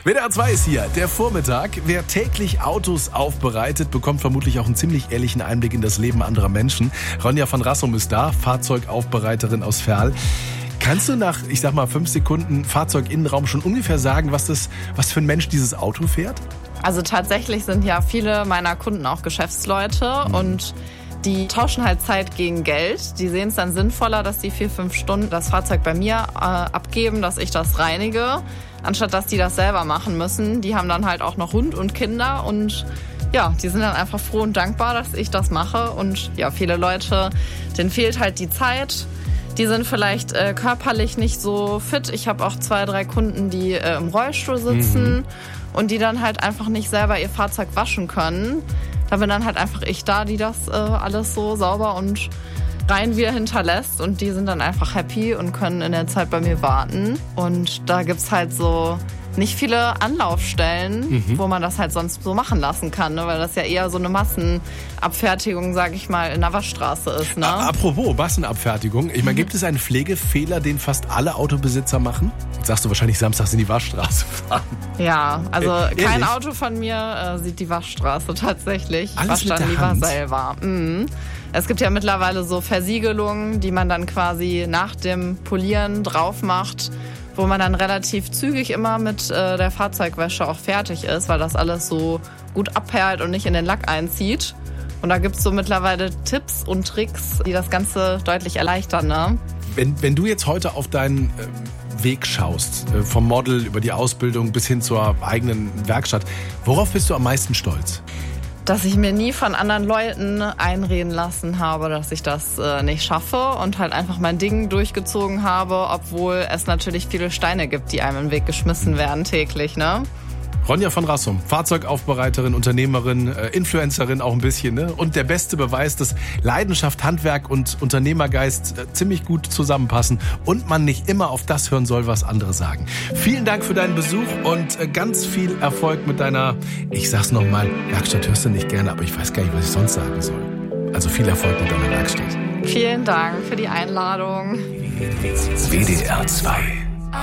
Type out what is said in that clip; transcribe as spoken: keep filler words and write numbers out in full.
W D R zwei ist hier, der Vormittag. Wer täglich Autos aufbereitet, bekommt vermutlich auch einen ziemlich ehrlichen Einblick in das Leben anderer Menschen. Ronja von Rassum ist da, Fahrzeugaufbereiterin aus Verl. Kannst du nach, ich sag mal, fünf Sekunden Fahrzeuginnenraum schon ungefähr sagen, was das, was für ein Mensch dieses Auto fährt? Also tatsächlich sind ja viele meiner Kunden auch Geschäftsleute mhm. und die tauschen halt Zeit gegen Geld. Die sehen es dann sinnvoller, dass die vier, fünf Stunden das Fahrzeug bei mir äh, abgeben, dass ich das reinige, anstatt dass die das selber machen müssen. Die haben dann halt auch noch Hund und Kinder und ja, die sind dann einfach froh und dankbar, dass ich das mache. Und ja, viele Leute, denen fehlt halt die Zeit. Die sind vielleicht äh, körperlich nicht so fit. Ich habe auch zwei, drei Kunden, die äh, im Rollstuhl sitzen mhm. und die dann halt einfach nicht selber ihr Fahrzeug waschen können. Da bin dann halt einfach ich da, die das äh, alles so sauber und rein wieder hinterlässt. Und die sind dann einfach happy und können in der Zeit bei mir warten. Und da gibt's halt so nicht viele Anlaufstellen, mhm. wo man das halt sonst so machen lassen kann, ne? Weil das ja eher so eine Massenabfertigung, sag ich mal, in der Waschstraße ist. Ne? Apropos Massenabfertigung, ich meine, mhm. gibt es einen Pflegefehler, den fast alle Autobesitzer machen? Jetzt sagst du wahrscheinlich samstags in die Waschstraße fahren. Ja, also äh, kein Auto von mir äh, sieht die Waschstraße tatsächlich. Ich Alles wasche dann lieber Hand? selber. Mhm. Es gibt ja mittlerweile so Versiegelungen, die man dann quasi nach dem Polieren drauf macht, wo man dann relativ zügig immer mit äh, der Fahrzeugwäsche auch fertig ist, weil das alles so gut abperlt und nicht in den Lack einzieht. Und da gibt's so mittlerweile Tipps und Tricks, die das Ganze deutlich erleichtern. Ne? Wenn, wenn du jetzt heute auf deinen äh, Weg schaust, äh, vom Model über die Ausbildung bis hin zur eigenen Werkstatt, worauf bist du am meisten stolz? Dass ich mir nie von anderen Leuten einreden lassen habe, dass ich das äh, nicht schaffe und halt einfach mein Ding durchgezogen habe, obwohl es natürlich viele Steine gibt, die einem im Weg geschmissen werden täglich, ne? Ronja von Rassum, Fahrzeugaufbereiterin, Unternehmerin, äh, Influencerin auch ein bisschen, ne? Und der beste Beweis, dass Leidenschaft, Handwerk und Unternehmergeist äh, ziemlich gut zusammenpassen und man nicht immer auf das hören soll, was andere sagen. Vielen Dank für deinen Besuch und äh, ganz viel Erfolg mit deiner, ich sag's nochmal, Werkstatt hörst du nicht gerne, aber ich weiß gar nicht, was ich sonst sagen soll. Also viel Erfolg mit deiner Werkstatt. Vielen Dank für die Einladung. W D R zwei